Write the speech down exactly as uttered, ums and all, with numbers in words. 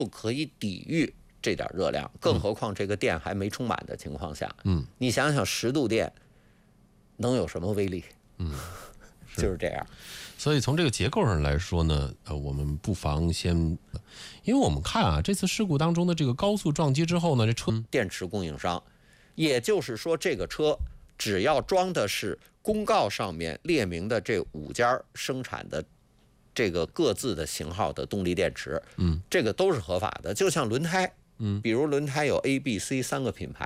不可以抵御这点热量，更何况这个电还没充满的情况下，嗯，你想想十度电能有什么威力？嗯，就是这样。 所以从这个结构上来说呢，呃，我们不妨先，因为我们看啊，这次事故当中的这个高速撞击之后呢，这车电池供应商，也就是说，这个车只要装的是公告上面列明的这五家生产的这个各自的型号的动力电池，嗯，这个都是合法的。就像轮胎，嗯，比如轮胎有 A、B、C 三个品牌，